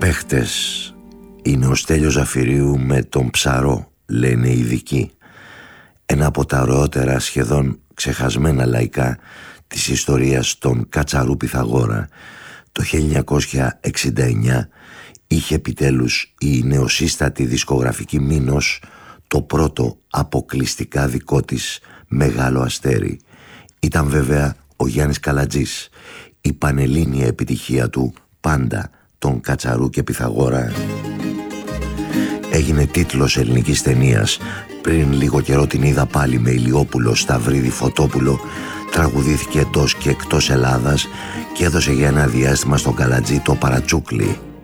παίχτες είναι ο Στέλιος Ζαφυρίου με τον Ψαρό, λένε οι ειδικοί. Ένα από τα ωραιότερα, σχεδόν ξεχασμένα λαϊκά της ιστορίας των Κατσαρού Πυθαγόρα. Το 1969 είχε επιτέλους η νεοσύστατη δισκογραφική Μήνος το πρώτο αποκλειστικά δικό της μεγάλο αστέρι. Ήταν βέβαια ο Γιάννης Καλατζής, η πανελλήνια επιτυχία του πάντα των Κατσαρού και Πυθαγόρα. Έγινε τίτλος ελληνικής ταινίας. Πριν λίγο καιρό την είδα πάλι με Ηλιόπουλο, Σταυρίδη, Φωτόπουλο. Τραγουδήθηκε εντός και εκτός Ελλάδας και έδωσε για ένα διάστημα στον Καλατζή το παρατσούκλι.